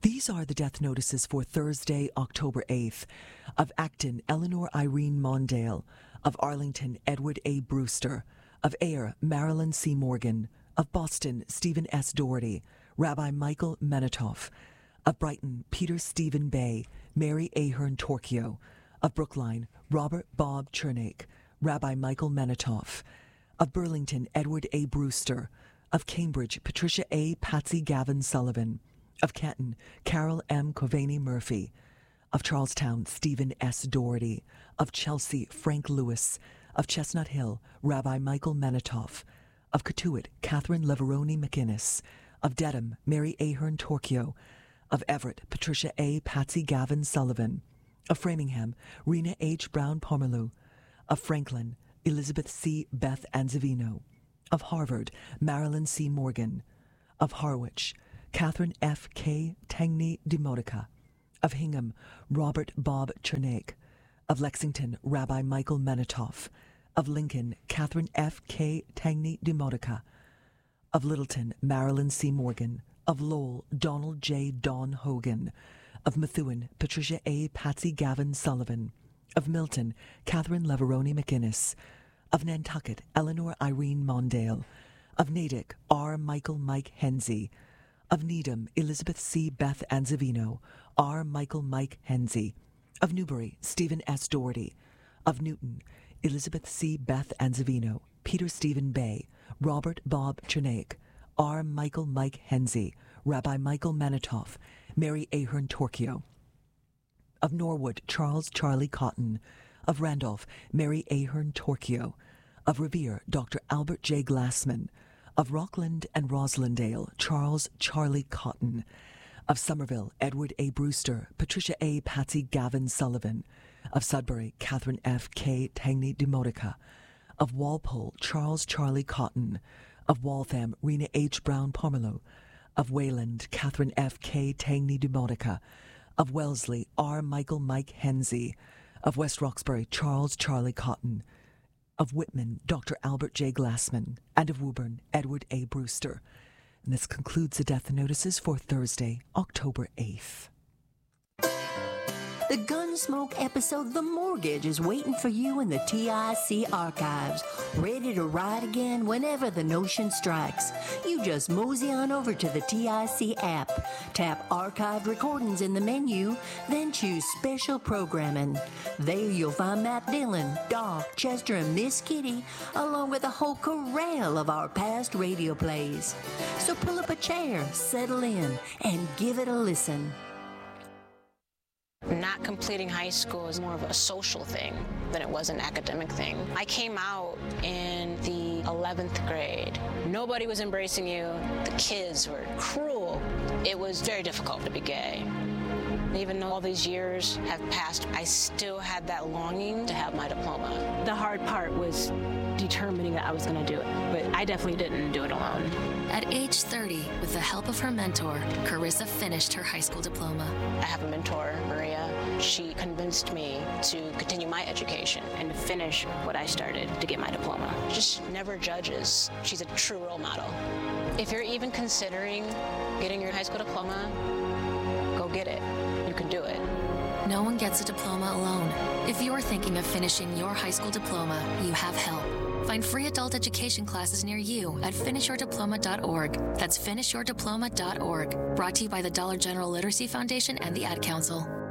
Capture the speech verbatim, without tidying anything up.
These are the death notices for Thursday, October eighth, of Acton, Eleanor Irene Mondale, of Arlington, Edward A. Brewster, of Ayr, Marilyn C. Morgan, of Boston, Stephen S. Doherty, Rabbi Michael Menatoff, of Brighton, Peter Stephen Bay, Mary Ahern Torchio, of Brookline, Robert Bob Chernake, Rabbi Michael Menatoff, of Burlington, Edward A. Brewster, of Cambridge, Patricia A. Patsy Gavin Sullivan, of Canton, Carol M. Coveney Murphy, of Charlestown, Stephen S. Doherty, of Chelsea, Frank Lewis, of Chestnut Hill, Rabbi Michael Menatoff, of Cotuit, Catherine Leveroni McInnes, of Dedham, Mary Ahern Torchio, of Everett, Patricia A. Patsy Gavin Sullivan, of Framingham, Rena H. Brown Pomerleau, of Franklin, Elizabeth C. Beth Anzavino, of Harvard, Marilyn C. Morgan, of Harwich, Catherine F. K. Tangney Demodica, of Hingham, Robert Bob Chernake, of Lexington, Rabbi Michael Menatoff, of Lincoln, Catherine F. K. Tangney Demodica, of Littleton, Marilyn C. Morgan, of Lowell, Donald J. Don Hogan, of Methuen, Patricia A. Patsy Gavin Sullivan, of Milton, Catherine Leveroni McInnes, of Nantucket, Eleanor Irene Mondale, of Natick, R. Michael Mike Hensey, of Needham, Elizabeth C. Beth Anzavino, R. Michael Mike Hensey, of Newbury, Stephen S. Doherty, of Newton, Elizabeth C. Beth Anzavino, Peter Stephen Bay, Robert Bob Chernake, R. Michael Mike Hensey, Rabbi Michael Menatoff, Mary Ahern Torchio, of Norwood, Charles Charlie Cotton, of Randolph, Mary Ahern Torchio, of Revere, Doctor Albert J. Glassman, of Rockland and Roslindale, Charles Charlie Cotton, of Somerville, Edward A. Brewster, Patricia A. Patsy Gavin Sullivan, of Sudbury, Catherine F. K. Tangney Demodica, of Walpole, Charles Charlie Cotton, of Waltham, Rena H. Brown Pomerleau, of Wayland, Catherine F. K. Tangney Demodica, of Wellesley, R. Michael Mike Hensey, of West Roxbury, Charles Charlie Cotton, of Whitman, Doctor Albert J. Glassman, and of Woburn, Edward A. Brewster. And this concludes the death notices for Thursday, October eighth. The Gunsmoke episode The Mortgage is waiting for you in the T I C archives, ready to ride again whenever the notion strikes. You just mosey on over to the T I C app, tap Archived Recordings in the menu, then choose Special Programming. There you'll find Matt Dillon, Doc, Chester, and Miss Kitty, along with a whole corral of our past radio plays. So pull up a chair, settle in, and give it a listen. Not completing high school is more of a social thing than it was an academic thing. I came out in the eleventh grade. Nobody was embracing you. The kids were cruel. It was very difficult to be gay. Even though all these years have passed, I still had that longing to have my diploma. The hard part was determining that I was going to do it, but I definitely didn't do it alone. At age thirty, with the help of her mentor, Carissa finished her high school diploma. I have a mentor, Maria. She convinced me to continue my education and to finish what I started to get my diploma. Just never judges. She's a true role model. If you're even considering getting your high school diploma, go get it. You can do it. No one gets a diploma alone. If you're thinking of finishing your high school diploma, you have help. Find free adult education classes near you at finish your diploma dot org. That's finish your diploma dot org. Brought to you by the Dollar General Literacy Foundation and the Ad Council.